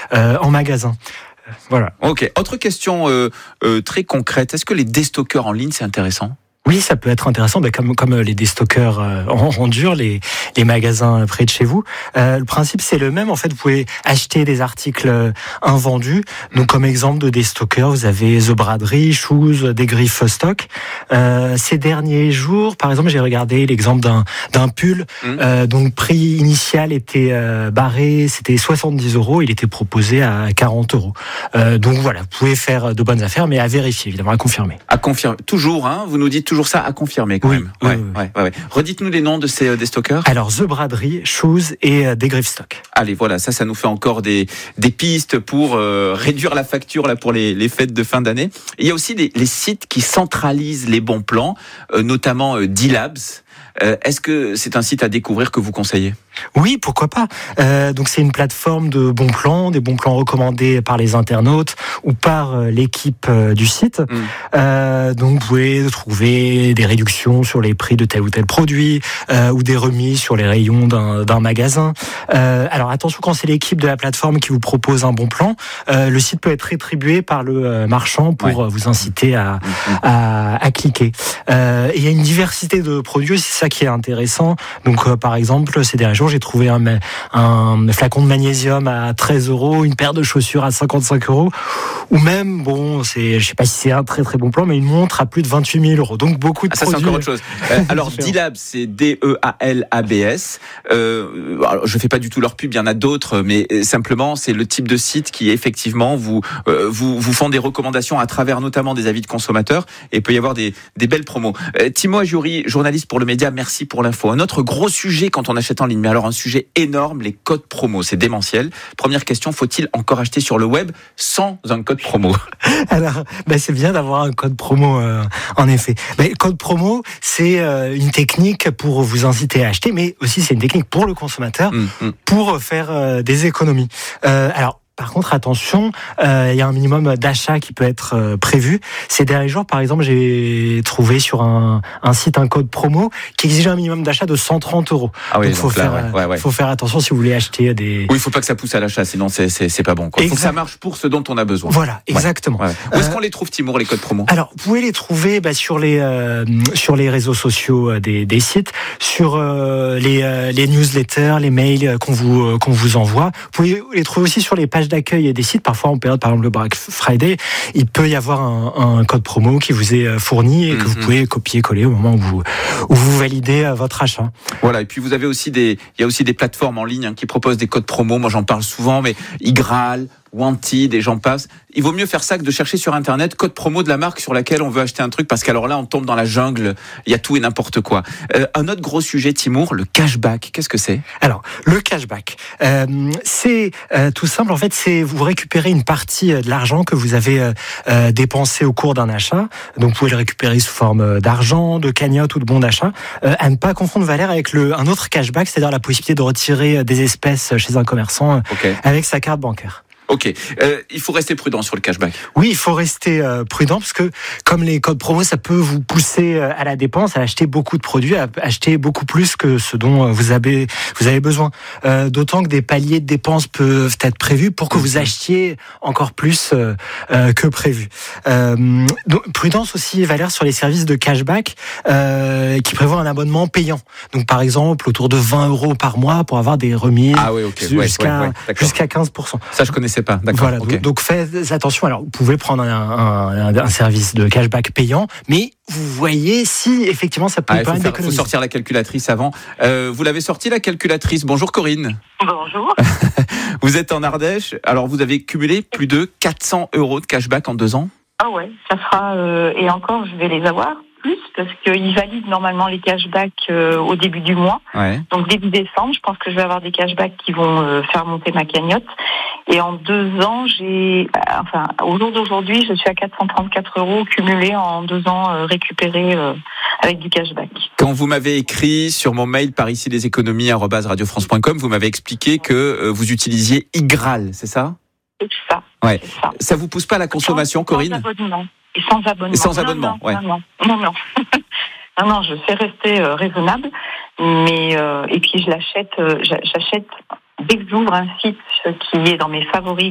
en magasin. Voilà. Ok. Autre question très concrète. Est-ce que les déstockeurs en ligne, c'est intéressant ? Oui, ça peut être intéressant, comme les déstockeurs en dur, les magasins près de chez vous. Le principe, c'est le même. En fait, vous pouvez acheter des articles invendus. Donc, comme exemple de déstockeurs, vous avez The Braderie, Shoes, des griffes stock. Ces derniers jours, par exemple, j'ai regardé l'exemple d'un pull. Donc, le prix initial était barré, c'était 70 €. Il était proposé à 40 €. Donc, voilà, vous pouvez faire de bonnes affaires, mais à vérifier, évidemment, à confirmer. À confirmer. Toujours, hein, vous nous dites toujours ça à confirmer quand même. Ouais. Redites-nous les noms de ces déstockeurs. Alors, The Braderie, Shoes et des griffes stock. Allez, voilà, ça nous fait encore des pistes pour réduire la facture là pour les fêtes de fin d'année. Il y a aussi les sites qui centralisent les bons plans, notamment D-Labs. Est-ce que c'est un site à découvrir que vous conseillez ? Oui, pourquoi pas. Donc c'est une plateforme de bons plans, des bons plans recommandés par les internautes ou par l'équipe du site. Donc vous pouvez trouver des réductions sur les prix de tel ou tel produit ou des remises sur les rayons d'un magasin. Alors attention, quand c'est l'équipe de la plateforme qui vous propose un bon plan, le site peut être rétribué par le marchand pour vous inciter à cliquer. Et il y a une diversité de produits, c'est ça qui est intéressant. Donc par exemple, ces derniers jours, j'ai trouvé un flacon de magnésium à 13 €, une paire de chaussures à 55 €, ou même, je sais pas si c'est un très très bon plan, mais une montre à plus de 28 000 €. Donc beaucoup de produits. Ça c'est encore autre chose. Alors D-Labs, c'est DEALABS. Alors, je fais pas du tout leur pub, il y en a d'autres, mais simplement c'est le type de site qui effectivement vous font des recommandations à travers notamment des avis de consommateurs, et il peut y avoir des belles promos. Timo Ajouri, journaliste pour Le Média, merci pour l'info. Un autre gros sujet quand on achète en ligne, mais alors un sujet énorme, les codes promo, c'est démentiel. Première question, faut-il encore acheter sur le web sans un code promo ? Alors, c'est bien d'avoir un code promo, en effet. Code promo, c'est une technique pour vous inciter à acheter, mais aussi c'est une technique pour le consommateur pour faire des économies. Alors, par contre, attention, il y a un minimum d'achat qui peut être prévu. Ces derniers jours, par exemple, j'ai trouvé sur un site un code promo qui exige un minimum d'achat de 130 €. Ah oui, donc faut faire attention si vous voulez acheter des... Oui, il faut pas que ça pousse à l'achat, sinon c'est pas bon. Il faut que ça marche pour ce dont on a besoin. Voilà, exactement. Où est-ce qu'on les trouve, Timour, les codes promo ? Alors, vous pouvez les trouver sur les réseaux sociaux des sites, sur les newsletters, les mails qu'on vous envoie. Vous pouvez les trouver aussi sur les pages d'accueil des sites. Parfois, en période, par exemple, le Black Friday, il peut y avoir un code promo qui vous est fourni et que vous pouvez copier-coller au moment où vous validez votre achat. Voilà. Et puis, il y a aussi des plateformes en ligne qui proposent des codes promo. Moi, j'en parle souvent, mais Igral, Wanted et j'en passe. Il vaut mieux faire ça que de chercher sur Internet code promo de la marque sur laquelle on veut acheter un truc, parce qu'alors là, on tombe dans la jungle. Il y a tout et n'importe quoi. Un autre gros sujet, Timour, le cashback. Qu'est-ce que c'est ? Alors, le cashback, c'est tout simple. En fait, c'est vous récupérez une partie de l'argent que vous avez dépensé au cours d'un achat. Donc, vous pouvez le récupérer sous forme d'argent, de cagnotte ou de bon d'achat. À ne pas confondre, Valère, avec un autre cashback, c'est-à-dire la possibilité de retirer des espèces chez un commerçant avec sa carte bancaire. Ok, il faut rester prudent sur le cashback. Oui, il faut rester prudent parce que comme les codes promo, ça peut vous pousser à la dépense, à acheter beaucoup de produits, à acheter beaucoup plus que ce dont vous avez besoin. D'autant que des paliers de dépenses peuvent être prévus pour que vous achetiez encore plus que prévu. Donc, prudence aussi, Valère, sur les services de cashback qui prévoient un abonnement payant. Donc par exemple, autour de 20 € par mois pour avoir des remises jusqu'à 15%. Ça, je connaissais pas. D'accord. Voilà, donc faites attention. Alors, vous pouvez prendre un service de cashback payant, mais vous voyez si effectivement ça peut permettre d'économiser. Il faut sortir la calculatrice avant. Vous l'avez sortie, la calculatrice. Bonjour Corinne. Bonjour. Vous êtes en Ardèche. Alors, vous avez cumulé plus de 400 € de cashback en 2 ans. Ah ouais, ça sera... et encore, je vais les avoir plus, parce qu'ils valident normalement les cashbacks au début du mois. Ouais. Donc début décembre, je pense que je vais avoir des cashbacks qui vont faire monter ma cagnotte. Et en 2 ans, au jour d'aujourd'hui, je suis à 434 € cumulés en 2 ans récupérés avec du cashback. Quand vous m'avez écrit sur mon mail par ici leséconomies@radiofrance.com, vous m'avez expliqué que vous utilisiez Igral, c'est ça ? C'est ça. Ouais. C'est ça. Ça vous pousse pas à la consommation, Corinne ? Sans abonnement. Et sans abonnement. Et sans abonnement, non. Non, je sais rester raisonnable, mais et puis j'achète dès que j'ouvre un site qui est dans mes favoris